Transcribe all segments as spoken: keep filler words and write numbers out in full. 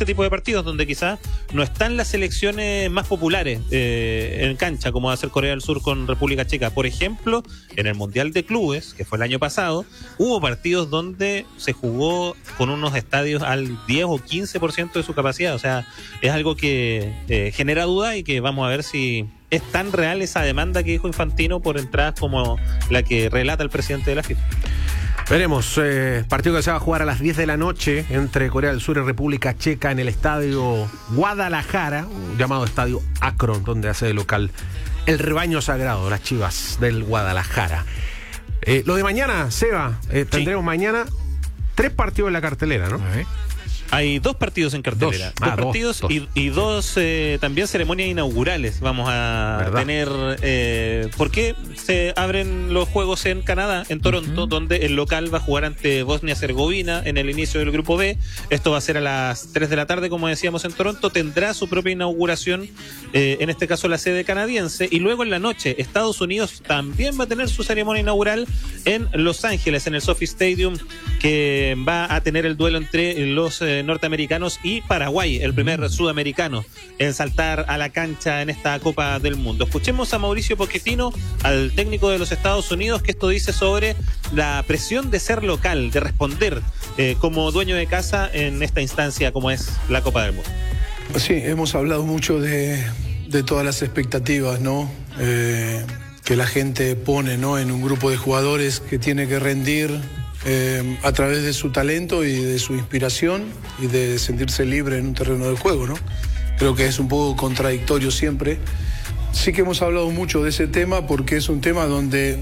este tipo de partidos donde quizás no están las selecciones más populares eh, en cancha, como va a ser Corea del Sur con República Checa. Por ejemplo, en el Mundial de Clubes, que fue el año pasado, hubo partidos donde se jugó con unos estadios al diez o quince por ciento de su capacidad. O sea, es algo que eh, genera duda y que vamos a ver si es tan real esa demanda que dijo Infantino por entradas como la que relata el presidente de la FIFA. Veremos, eh, partido que se va a jugar a las diez de la noche entre Corea del Sur y República Checa en el estadio Guadalajara, llamado estadio Akron, donde hace de local el rebaño sagrado, las Chivas del Guadalajara. Eh, lo de mañana, Seba, eh, tendremos sí. mañana tres partidos en la cartelera, ¿no? A ver. Hay dos partidos en cartelera, dos, dos ah, partidos dos, dos. y, y dos eh, también ceremonias inaugurales vamos a ¿verdad? tener, eh, porque se abren los juegos en Canadá, en Toronto, uh-huh. donde el local va a jugar ante Bosnia-Herzegovina en el inicio del grupo B. Esto va a ser a las tres de la tarde, como decíamos, en Toronto. Tendrá su propia inauguración, eh, en este caso la sede canadiense, y luego en la noche Estados Unidos también va a tener su ceremonia inaugural en Los Ángeles, en el SoFi Stadium, que va a tener el duelo entre los eh, norteamericanos y Paraguay, el primer sudamericano en saltar a la cancha en esta Copa del Mundo. Escuchemos a Mauricio Pochettino, al técnico de los Estados Unidos, que esto dice sobre la presión de ser local, de responder eh, como dueño de casa en esta instancia como es la Copa del Mundo. Sí, hemos hablado mucho de, de todas las expectativas, ¿no? Eh, que la gente pone, ¿no? En un grupo de jugadores que tiene que rendir Eh, a través de su talento y de su inspiración y de sentirse libre en un terreno de juego, ¿no? Creo que es un poco contradictorio siempre. Sí que hemos hablado mucho de ese tema porque es un tema donde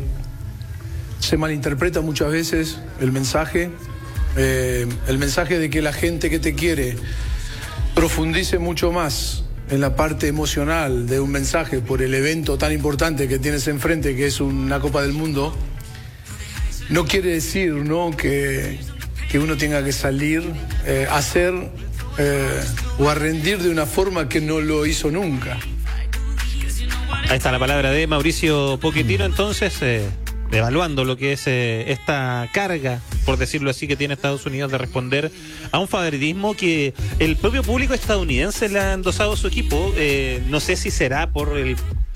se malinterpreta muchas veces el mensaje, eh, el mensaje de que la gente que te quiere profundice mucho más en la parte emocional de un mensaje por el evento tan importante que tienes enfrente, que es una Copa del Mundo. No quiere decir, ¿no?, que, que uno tenga que salir eh, a hacer eh, o a rendir de una forma que no lo hizo nunca. Ahí está la palabra de Mauricio Pochettino, entonces, eh, evaluando lo que es eh, esta carga, por decirlo así, que tiene Estados Unidos de responder a un favoritismo que el propio público estadounidense le ha endosado a su equipo. Eh, no sé si será por el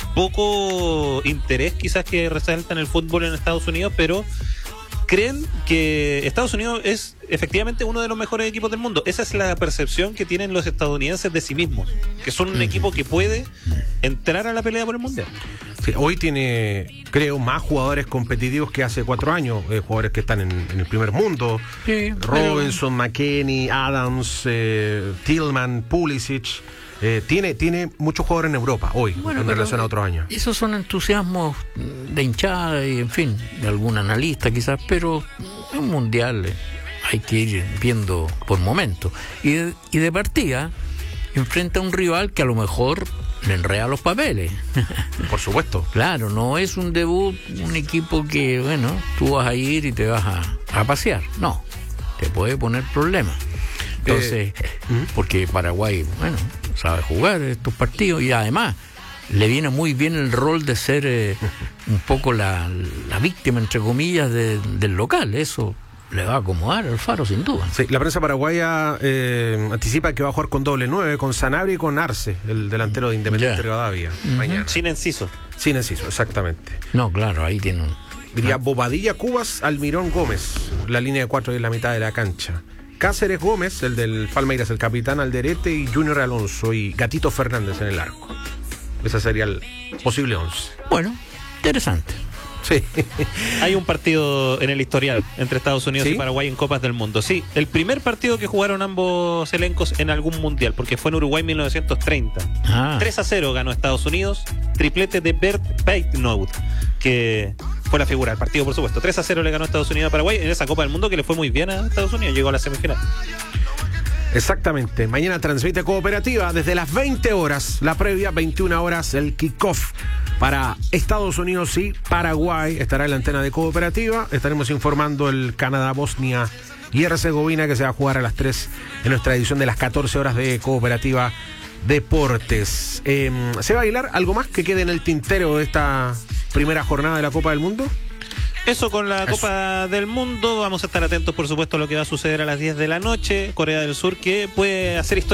poco interés quizás que resalta en el fútbol en Estados Unidos, pero creen que Estados Unidos es efectivamente uno de los mejores equipos del mundo. Esa es la percepción que tienen los estadounidenses de sí mismos, que son un equipo que puede entrar a la pelea por el Mundial. Sí, hoy tiene, creo, más jugadores competitivos que hace cuatro años, eh, jugadores que están en, en el primer mundo. Sí, Robinson, pero... McKennie, Adams, eh, Tillman, Pulisic. Eh, tiene, tiene muchos jugadores en Europa hoy, bueno, en relación a otros años. Esos son entusiasmos de hinchada y, en fin, de algún analista quizás, pero en un mundial hay que ir viendo por momentos. Y de, y de partida, enfrenta a un rival que a lo mejor le enreda los papeles. Por supuesto. Claro, no es un debut, un equipo que, bueno, tú vas a ir y te vas a, a pasear. No, te puede poner problemas. Entonces, eh, porque Paraguay, bueno, sabe jugar estos partidos y además le viene muy bien el rol de ser eh, un poco la, la víctima, entre comillas, de, del local. Eso le va a acomodar al Faro, sin duda. Sí, la prensa paraguaya eh, anticipa que va a jugar con doble nueve, con Sanabria y con Arce, el delantero de Independiente yeah. Rivadavia, uh-huh. mañana. Sin Enciso. Sin Enciso, exactamente. No, claro, ahí tiene un... Diría Bobadilla, Cubas, Almirón, Gómez, la línea de cuatro y la mitad de la cancha. Cáceres, Gómez, el del Palmeiras, el capitán Alderete, y Junior Alonso y Gatito Fernández en el arco. Ese sería el posible once. Bueno, interesante. Sí. Hay un partido en el historial entre Estados Unidos ¿Sí? y Paraguay en Copas del Mundo. Sí, el primer partido que jugaron ambos elencos en algún mundial, porque fue en Uruguay en mil novecientos treinta. Ah. tres a cero ganó Estados Unidos, triplete de Bert Peitnoud, que fue la figura del partido, por supuesto. tres a cero le ganó Estados Unidos a Paraguay en esa Copa del Mundo que le fue muy bien a Estados Unidos, llegó a la semifinal. Exactamente, mañana transmite Cooperativa desde las veinte horas, la previa, veintiuna horas, el kickoff para Estados Unidos y Paraguay. Estará en la antena de Cooperativa, estaremos informando el Canadá-Bosnia y Herzegovina, que se va a jugar a las tres en nuestra edición de las catorce horas de Cooperativa Deportes. Eh, ¿Se va a bailar algo más que quede en el tintero de esta primera jornada de la Copa del Mundo? Eso con la Eso. Copa del Mundo. Vamos a estar atentos, por supuesto, a lo que va a suceder a las diez de la noche. Corea del Sur, que puede hacer historia